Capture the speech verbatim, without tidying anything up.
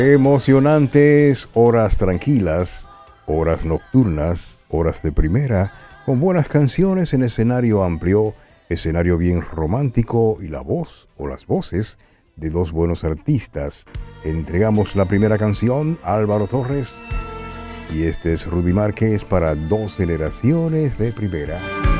Emocionantes horas tranquilas, horas nocturnas, horas de primera, con buenas canciones en escenario amplio, escenario bien romántico y la voz o las voces de dos buenos artistas. Entregamos la primera canción, Álvaro Torres, y este es Rudy Márquez para dos generaciones de primera.